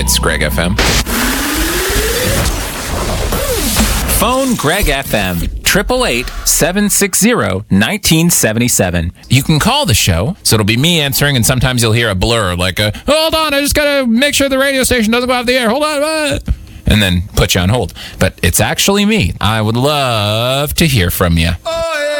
It's Greg FM. Phone Greg FM, 888-760-1977. You can call the show, so it'll be me answering, and sometimes you'll hear a blur, like, hold on, I just gotta make sure the radio station doesn't go off the air, hold on, and then put you on hold. But it's actually me. I would love to hear from you.